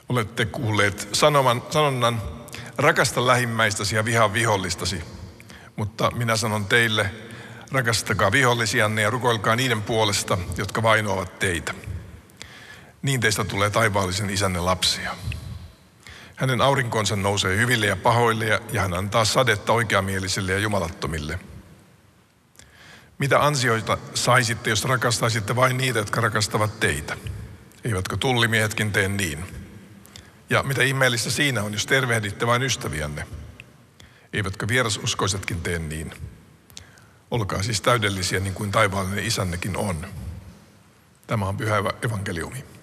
Olette kuulleet sanonnan, rakasta lähimmäistäsi ja vihaa vihollistasi. Mutta minä sanon teille, rakastakaa vihollisianne ja rukoilkaa niiden puolesta, jotka vainoavat teitä. Niin teistä tulee taivaallisen isänne lapsia. Hänen aurinkonsa nousee hyville ja pahoille ja hän antaa sadetta oikeamielisille ja jumalattomille. Mitä ansioita saisitte, jos rakastaisitte vain niitä, jotka rakastavat teitä? Eivätkö tullimiehetkin tee niin? Ja mitä ihmeellistä siinä on, jos tervehditte vain ystäviänne? Eivätkö vierasuskoisetkin tee niin? Olkaa siis täydellisiä niin kuin taivaallinen isännekin on. Tämä on pyhä evankeliumi.